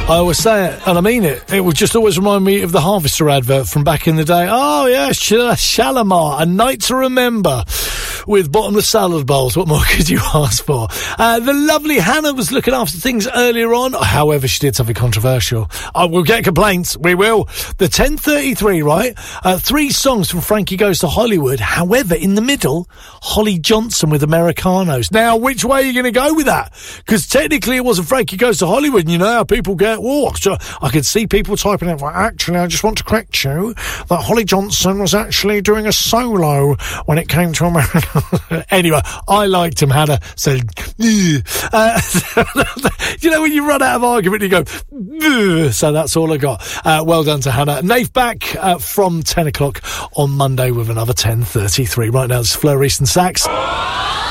I always say it, and I mean it. It would just always remind me of the Harvester advert from back in the day. Oh, yeah, Shalimar, A Night to Remember, with bottomless salad bowls. What more could you ask for? The lovely Hannah was looking after things earlier on. However, she did something controversial. We'll get complaints. We will. The 10:33, right? 3 songs from Frankie Goes to Hollywood. However, in the middle, Holly Johnson with Americanos. Now, which way are you going to go with that? Because technically it wasn't Frankie Goes to Hollywood, and you know how people get walked. So I could see people typing it, well, actually, I just want to correct you that Holly Johnson was actually doing a solo when it came to America. Anyway, I liked him, Hannah said, you know, when you run out of argument, you go, so that's all I got. Well done to Hannah. Nath back from 10 o'clock on Monday with another 10:33. Right now, it's Fleur Easton Sax.